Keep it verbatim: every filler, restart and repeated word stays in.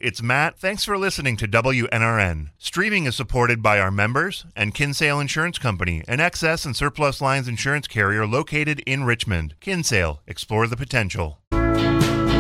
it's Matt. Thanks for listening to W N R N. Streaming is supported by our members and Kinsale Insurance Company, an excess and surplus lines insurance carrier located in Richmond. Kinsale, explore the potential.